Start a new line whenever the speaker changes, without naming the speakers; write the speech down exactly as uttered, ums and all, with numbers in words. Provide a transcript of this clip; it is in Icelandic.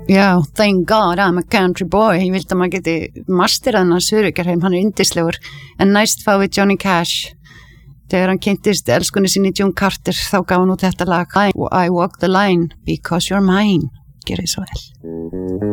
Já, thank God I'm a country boy. Ég vildi að maður geti masterað hann Sörugarheim, hann er yndislegur. En næst fá við Johnny Cash. Þegar hann kynntist elskunni sinni June Carter, þá gaf hann út þetta lag I, I walk the line because you're mine. Gerið svo vel.